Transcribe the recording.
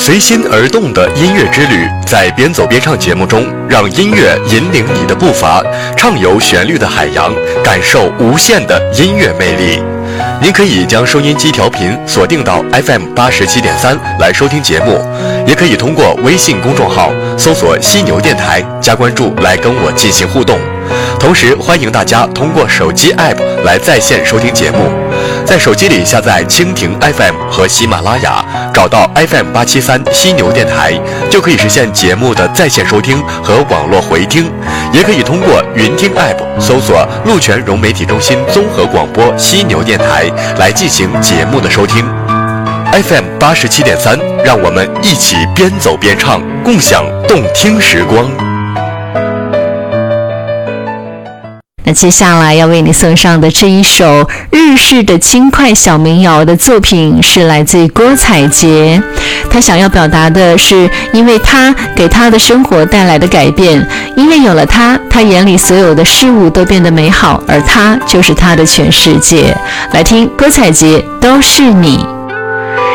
随心而动的音乐之旅，在边走边唱节目中，让音乐引领你的步伐，畅游旋律的海洋，感受无限的音乐魅力。您可以将收音机调频锁定到 FM87.3 来收听节目，也可以通过微信公众号搜索犀牛电台加关注来跟我进行互动。同时欢迎大家通过手机 App 来在线收听节目，在手机里下载蜻蜓 FM 和喜马拉雅，找到 FM873 犀牛电台，就可以实现节目的在线收听和网络回听。也可以通过云听 App 搜索鹿泉融媒体中心综合广播犀牛电台来进行节目的收听。FM87.3，让我们一起边走边唱，共享动听时光。 那接下来要为你送上的这一首日式的轻快小民谣的作品是来自于郭采洁。他想要表达的是，因为他给他的生活带来的改变，因为有了他，他眼里所有的事物都变得美好，而他就是他的全世界。来听郭采洁，都是你。